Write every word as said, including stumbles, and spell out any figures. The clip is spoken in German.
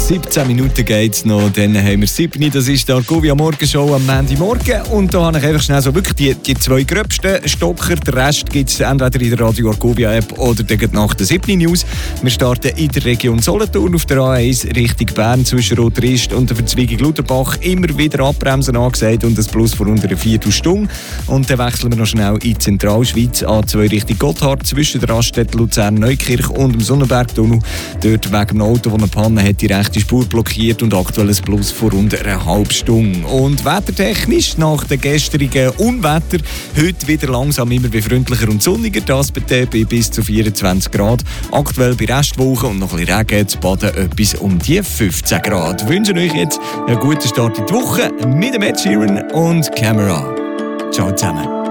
siebzehn Minuten geht's noch, dann haben wir sieben. Das ist die Argovia Morgenshow am Montagmorgen. Und da habe ich einfach schnell so wirklich die, die zwei gröbsten Stocker. Den Rest gibt es entweder in der Radio Argovia App oder dann nach den sieben News. Wir starten in der Region Solothurn auf der A eins Richtung Bern zwischen Rotrist und der Verzweigung Lutherbach. Immer wieder abbremsen angesagt und das Plus von unter einer Viertelstunde. Und dann wechseln wir noch schnell in die Zentralschweiz. A zwei Richtung Gotthard zwischen der Raststätte Luzern-Neukirch und dem Sonnenbergtunnel. Dort wegen einem Auto, das eine Panne hat, die rechte Spur blockiert und aktuell ein Plus von rund einer halben Stunde. Und wettertechnisch nach dem gestrigen Unwetter heute wieder langsam immer freundlicher und sonniger. Das bei bis zu vierundzwanzig Grad. Aktuell bei Restwoche und noch ein bisschen Regen zu Baden etwas um die fünfzehn Grad. Ich wünsche euch jetzt einen guten Start in die Woche mit dem Ed Sheeran und Camera. Ciao zusammen.